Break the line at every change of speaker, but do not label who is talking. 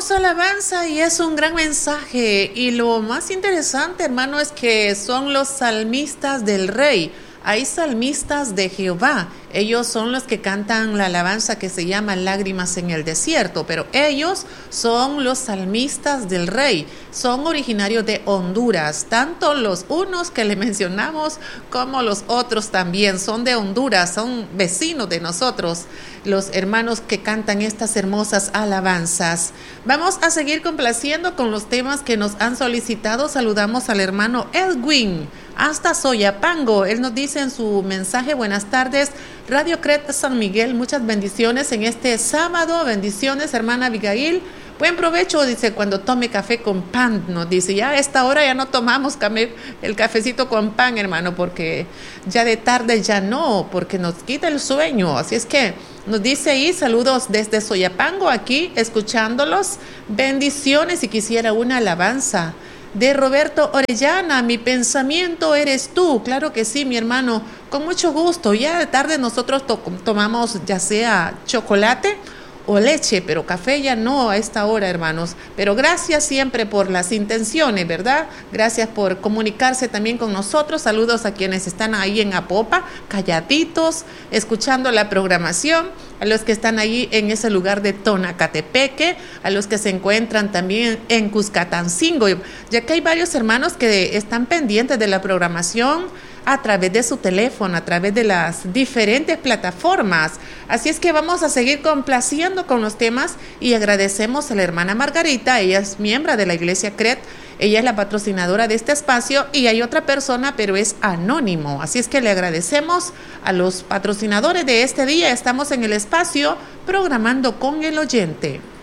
hermosa alabanza y es un gran mensaje. Y lo más interesante, hermano, es que son los salmistas del Rey. Hay salmistas de Jehová. Ellos son los que cantan la alabanza que se llama Lágrimas en el Desierto, pero ellos son los salmistas del Rey. Son originarios de Honduras, tanto los unos que le mencionamos como los otros también son de Honduras, son vecinos de nosotros, los hermanos que cantan estas hermosas alabanzas. Vamos a seguir complaciendo con los temas que nos han solicitado. Saludamos al hermano Edwin hasta Soyapango. Él nos dice en su mensaje: buenas tardes, Radio Cret San Miguel, muchas bendiciones en este sábado. Bendiciones, hermana Abigail. Buen provecho, dice, cuando tome café con pan, nos dice. Ya a esta hora ya no tomamos el cafecito con pan, hermano, porque ya de tarde ya no, porque nos quita el sueño. Así es que nos dice ahí, saludos desde Soyapango, aquí escuchándolos. Bendiciones, y quisiera una alabanza de Roberto Orellana, Mi pensamiento eres tú. Claro que sí, mi hermano, con mucho gusto. Ya de tarde nosotros tomamos ya sea chocolate o leche, pero café ya no a esta hora, hermanos. Pero gracias siempre por las intenciones, ¿verdad? Gracias por comunicarse también con nosotros. Saludos a quienes están ahí en Apopa, calladitos, escuchando la programación, a los que están ahí en ese lugar de Tonacatepeque, a los que se encuentran también en Cuscatancingo, ya que hay varios hermanos que están pendientes de la programación a través de su teléfono, a través de las diferentes plataformas. Así es que vamos a seguir complaciendo con los temas y agradecemos a la hermana Margarita. Ella es miembro de la Iglesia Cret, ella es la patrocinadora de este espacio, y hay otra persona, pero es anónimo. Así es que le agradecemos a los patrocinadores de este día. Estamos en el espacio Programando con el Oyente.